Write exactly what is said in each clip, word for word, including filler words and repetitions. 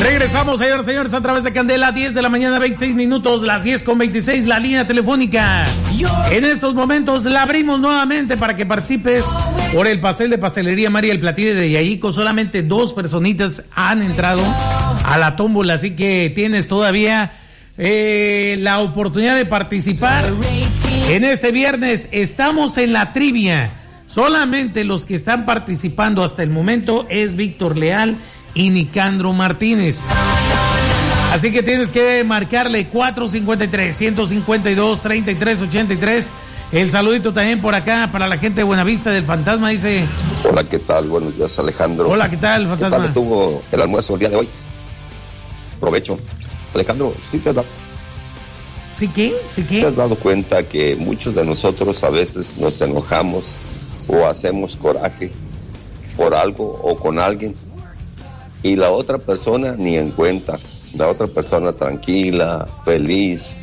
Regresamos, señores, señores, a través de Candela, diez de la mañana, veintiséis minutos, las diez con veintiséis, la línea telefónica. En estos momentos la abrimos nuevamente para que participes por el pastel de Pastelería María, el platillo de Yayico. Solamente dos personitas han entrado a la tómbola, así que tienes todavía eh, la oportunidad de participar. En este viernes estamos en la trivia. Solamente los que están participando hasta el momento es Víctor Leal y Nicandro Martínez. Así que tienes que marcarle cuatro cinco tres, uno cinco dos, tres tres ocho tres. El saludito también por acá para la gente de Buenavista del Fantasma, dice. Hola, ¿qué tal? Buenos días, Alejandro. Hola, ¿qué tal, Fantasma? ¿Qué tal estuvo el almuerzo el día de hoy? Provecho. Alejandro, ¿sí te has dado, ¿Sí qué? ¿Sí qué? ¿te has dado cuenta que muchos de nosotros a veces nos enojamos o hacemos coraje por algo o con alguien y la otra persona ni en cuenta? La otra persona tranquila, feliz.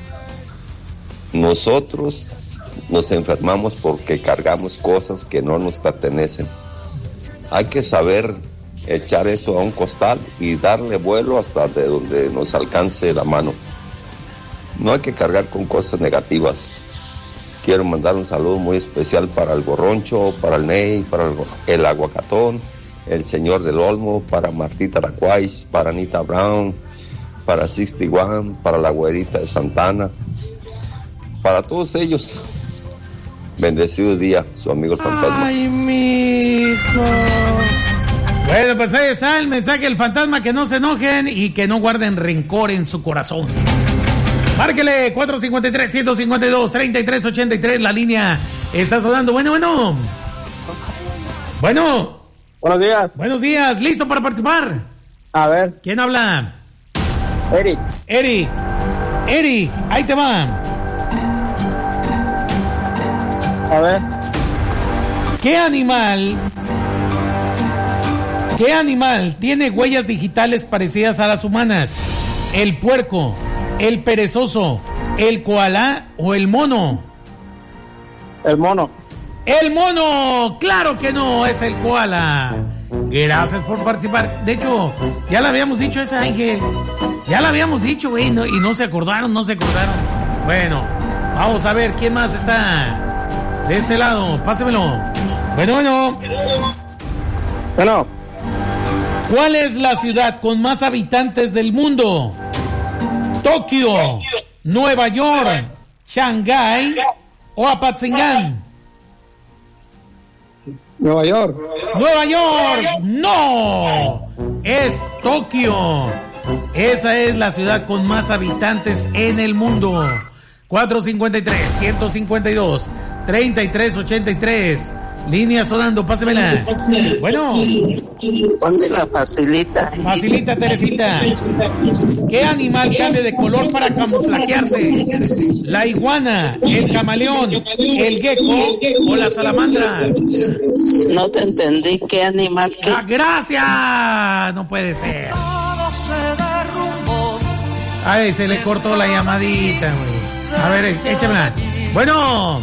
Nosotros nos enfermamos porque cargamos cosas que no nos pertenecen. Hay que saber echar eso a un costal y darle vuelo hasta de donde nos alcance la mano. No hay que cargar con cosas negativas. Quiero mandar un saludo muy especial para el Borroncho, para el Ney, para el, el Aguacatón, el Señor del Olmo, para Martita Lacuais, para Anita Brown, para Sixty One, para la Güerita de Santana, para todos ellos. Bendecido día, su amigo el Fantasma. Ay, mijo. Bueno, pues ahí está el mensaje del Fantasma, que no se enojen y que no guarden rencor en su corazón. Márquele cuatro cinco tres, uno cinco dos, tres tres ocho tres, la línea está sonando. Bueno, bueno. Bueno. Buenos días. Buenos días, ¿listo para participar? A ver. ¿Quién habla? Eric. Eric. Eric, ahí te va. A ver. ¿Qué animal, qué animal tiene huellas digitales parecidas a las humanas? ¿El puerco, el perezoso, el koala o el mono? El mono. ¡El mono! ¡Claro que no! Es el koala. Gracias por participar. De hecho, ya le habíamos dicho esa, Ángel. Ya la habíamos dicho, güey, no, y no se acordaron, no se acordaron. Bueno, vamos a ver quién más está de este lado. Pásemelo. Bueno, bueno. Bueno. ¿Cuál es la ciudad con más habitantes del mundo? Tokio, Nueva York, Shanghái o Apatzingán. Nueva York. Nueva York, no, es Tokio. Esa es la ciudad con más habitantes en el mundo. cuatro cinco tres, uno cinco dos, tres tres ocho tres. Línea sonando, pásemela. Bueno. Ponme la facilita. Facilita, Teresita. ¿Qué animal cambia de color para camuflajearse? ¿La iguana, el camaleón, el gecko o la salamandra? No te entendí. ¿Qué animal? ¿Qué? ¡Ah, gracias! No puede ser. Ay, se le cortó la llamadita, güey. A ver, échamela. Bueno.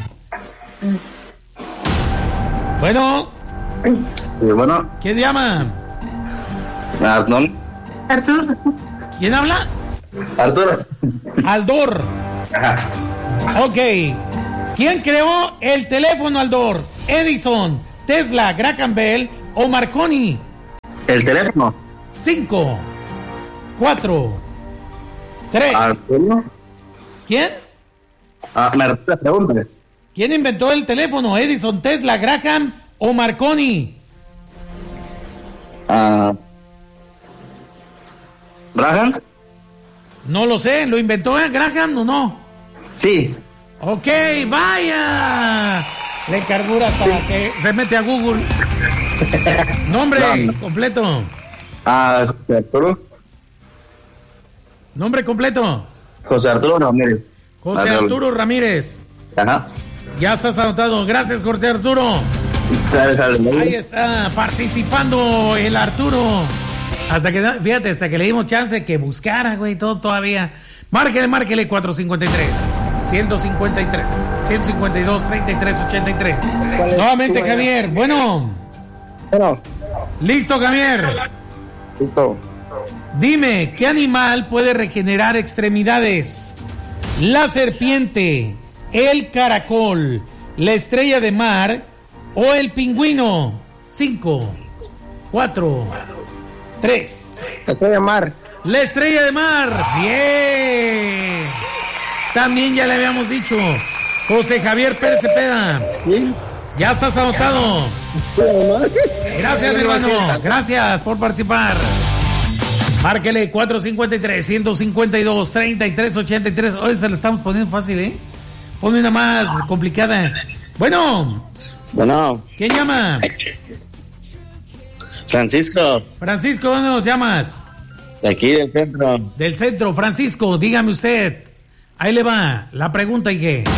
Bueno. Sí, bueno. ¿Quién llama? Arnold. Arturo. ¿Quién habla? Arturo. Aldor. Ajá. Ok. ¿Quién creó el teléfono, Aldor? ¿Edison, Tesla, Graham Bell o Marconi? El teléfono. Cinco, cuatro, tres. Arturo. ¿Quién? Ah, me repite la pregunta. ¿Quién inventó el teléfono? ¿Edison, Tesla, Graham o Marconi? Ah. ¿Graham? No lo sé. ¿Lo inventó Graham o no? Sí. Ok, vaya. Le cargura para que se mete a Google. Nombre No, no. completo. Ah, José Arturo. Nombre completo. José Arturo Ramírez. José Arturo Ramírez. Ajá. Ya estás anotado. Gracias, José Arturo. Sale, sale. Ahí está participando el Arturo. Hasta que, fíjate, hasta que le dimos chance que buscara, güey, todo todavía. Márquele, márquele cuatro cinco tres, uno cinco tres, uno cinco dos, tres tres ocho tres. Nuevamente, Javier. Bueno. Bueno. Listo, Javier. Listo. Dime, ¿qué animal puede regenerar extremidades? ¿La serpiente, el caracol, la estrella de mar o el pingüino? Cinco, cuatro, tres. La estrella de mar. La estrella de mar. Bien. También ya le habíamos dicho. José Javier Pérez Cepeda. ¿Sí? Ya estás anotado. Gracias, mi hermano. Gracias por participar. Márquele cuatro cinco tres, ciento cincuenta y dos, treinta y tres ochenta y tres. Hoy se le estamos poniendo fácil, ¿eh? Ponme una más complicada. Bueno. Bueno. ¿Quién llama? Francisco. Francisco, ¿dónde nos llamas? De aquí del centro. Del centro. Francisco, dígame usted. Ahí le va la pregunta y qué.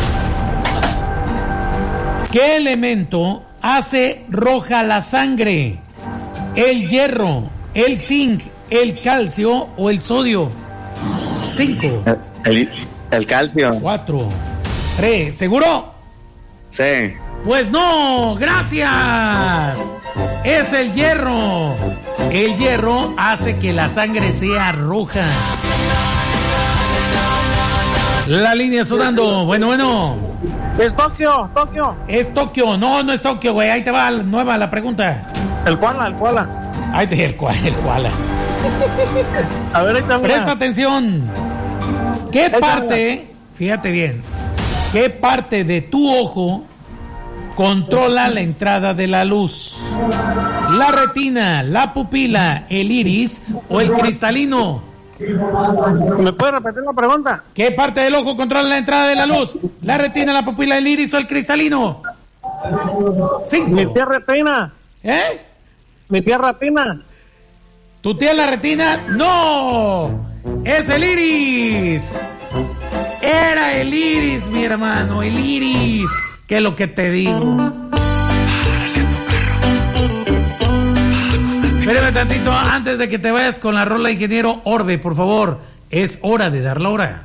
¿Qué elemento hace roja la sangre? ¿El hierro, el zinc, el calcio o el sodio? Cinco. El, el calcio. Cuatro. Tres. ¿Seguro? Sí. Pues no, gracias. Es el hierro. El hierro hace que la sangre sea roja. La línea sonando. Bueno, bueno. Es Tokio, Tokio. Es Tokio. No, no es Tokio, güey. Ahí te va la nueva la pregunta. El koala, el koala. Ahí te el koala, el koala. A ver, ahí está. Presta atención. ¿Qué parte, fíjate bien, qué parte de tu ojo controla la entrada de la luz? ¿La retina, la pupila, el iris o el cristalino? ¿Me puede repetir la pregunta? ¿Qué parte del ojo controla la entrada de la luz? ¿La retina, la pupila, el iris o el cristalino? Cinco. Mi tía retina. ¿Eh? Mi tía retina. ¿Tu tía la retina? ¡No! ¡Es el iris! Era el iris, mi hermano, el iris. ¿Qué es lo que te digo? Espérame tantito antes de que te vayas con la rola, ingeniero Orbe, por favor. Es hora de dar la hora.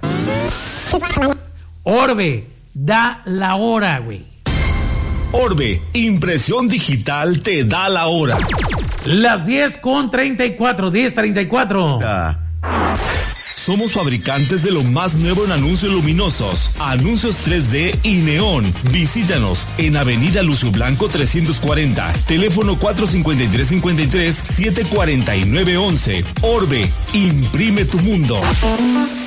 Orbe, da la hora, güey. Orbe, impresión digital te da la hora. Las diez con treinta y cuatro, diez treinta y cuatro. Ah. Somos fabricantes de lo más nuevo en anuncios luminosos, anuncios tres D y neón. Visítanos en Avenida Lucio Blanco trescientos cuarenta, teléfono cuatro cinco tres cinco tres, siete cuatro nueve once. Orbe, imprime tu mundo.